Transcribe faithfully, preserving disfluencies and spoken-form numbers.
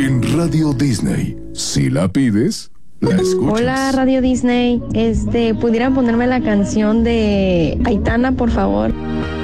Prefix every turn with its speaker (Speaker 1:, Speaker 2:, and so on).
Speaker 1: En Radio Disney, si la pides, la escuchas.
Speaker 2: Hola, Radio Disney. Este, ¿pudieran ponerme la canción de Aitana, por favor?